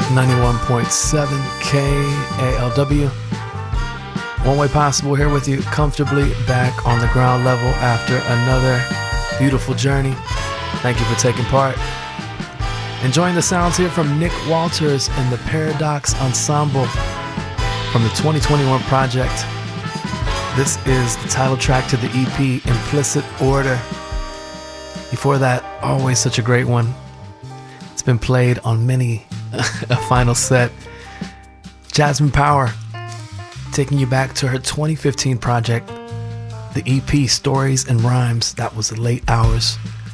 91.7 KALW. One Way Possible here with you comfortably back on the ground level after another beautiful journey. Thank you for taking part. Enjoying the sounds here from Nick Walters and the Paradox Ensemble from the 2021 project. This is the title track to the EP, Implicit Order. Before that, always such a great one. It's been played on many a final set. Jasmine Power, taking you back to her 2015 project, the EP Stories and Rhymes. That was the Late Hours.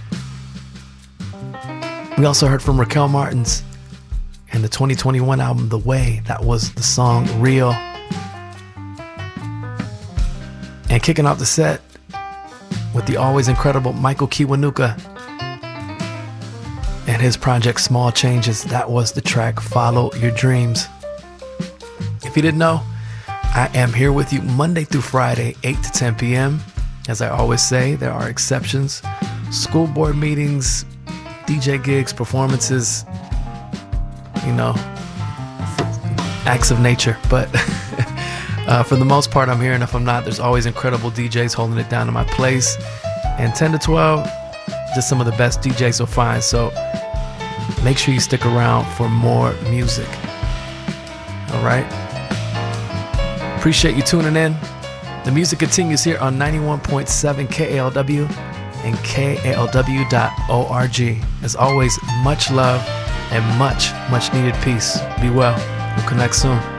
We also heard from Raquel Martins and the 2021 album The Way. That was the song Real. And kicking off the set with the always incredible Michael Kiwanuka and his project Small Changes. That was the track Follow Your Dreams. If you didn't know, I am here with you Monday through Friday, 8 to 10 p.m. As I always say, there are exceptions. School board meetings, DJ gigs, performances, acts of nature. But for the most part, I'm here. And if I'm not, there's always incredible DJs holding it down in my place. And 10 to 12, just some of the best DJs you'll find. So make sure you stick around for more music. All right. Appreciate you tuning in. The music continues here on 91.7 KALW and KALW.org. As always, much love and much needed peace. Be well. We'll connect soon.